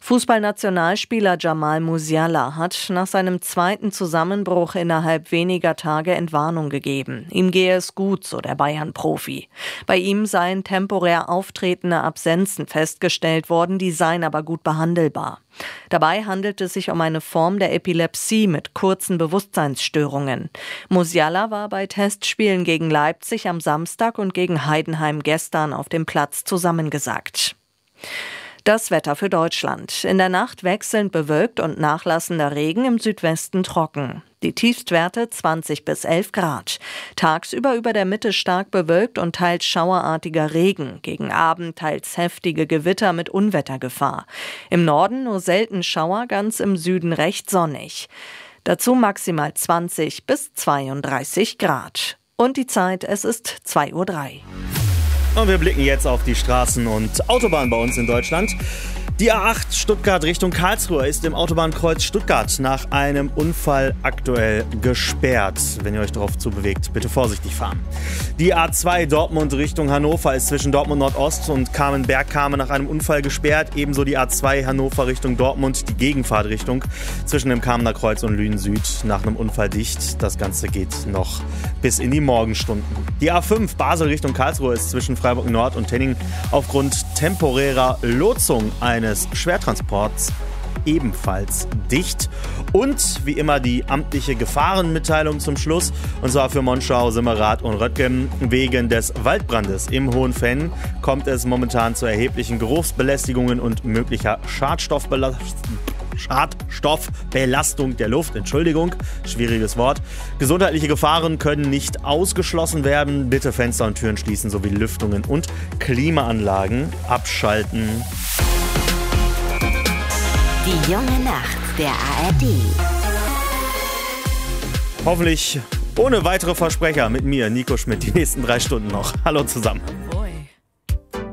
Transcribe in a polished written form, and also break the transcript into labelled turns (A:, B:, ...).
A: Fußballnationalspieler Jamal Musiala hat nach seinem zweiten Zusammenbruch innerhalb weniger Tage Entwarnung gegeben. Ihm gehe es gut, so der Bayern-Profi. Bei ihm seien temporär auftretende Absenzen festgestellt worden, die seien aber gut behandelbar. Dabei handelt es sich um eine Form der Epilepsie mit kurzen Bewusstseinsstörungen. Musiala war bei Testspielen gegen Leipzig am Samstag und gegen Heidenheim gestern auf dem Platz zusammengesackt. Das Wetter für Deutschland. In der Nacht wechselnd bewölkt und nachlassender Regen, im Südwesten trocken. Die Tiefstwerte 20 bis 11 Grad. Tagsüber über der Mitte stark bewölkt und teils schauerartiger Regen. Gegen Abend teils heftige Gewitter mit Unwettergefahr. Im Norden nur selten Schauer, ganz im Süden recht sonnig. Dazu maximal 20 bis 32 Grad. Und die Zeit, es ist 2:03 Uhr.
B: Und wir blicken jetzt auf die Straßen und Autobahnen bei uns in Deutschland. Die A8 Stuttgart Richtung Karlsruhe ist im Autobahnkreuz Stuttgart nach einem Unfall aktuell gesperrt. Wenn ihr euch darauf zubewegt, bitte vorsichtig fahren. Die A2 Dortmund Richtung Hannover ist zwischen Dortmund Nordost und Kamenberg-Kame nach einem Unfall gesperrt. Ebenso die A2 Hannover Richtung Dortmund, die Gegenfahrtrichtung zwischen dem Kamener Kreuz und Lünen Süd nach einem Unfall dicht. Das Ganze geht noch bis in die Morgenstunden. Die A5 Basel Richtung Karlsruhe ist zwischen Freiburg Nord und Henning aufgrund temporärer Lotsung eines Schwertransports ebenfalls dicht. Und wie immer die amtliche Gefahrenmitteilung zum Schluss, und zwar für Monschau, Simmerath und Röttgen. Wegen des Waldbrandes im Hohenfenn kommt es momentan zu erheblichen Geruchsbelästigungen und möglicher Schadstoffbelastung der Luft. Schwieriges Wort. Gesundheitliche Gefahren können nicht ausgeschlossen werden. Bitte Fenster und Türen schließen sowie Lüftungen und Klimaanlagen abschalten.
C: Die junge Nacht der ARD.
B: Hoffentlich ohne weitere Versprecher mit mir, Nico Schmidt, die nächsten 3 Stunden noch. Hallo zusammen.